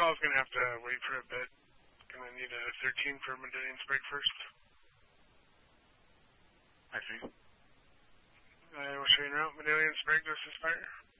call's going to have to wait for a bit. Going to need a 13 for Medallion Spike first. I see. I will show you en route. Medallion Spike versus Fire.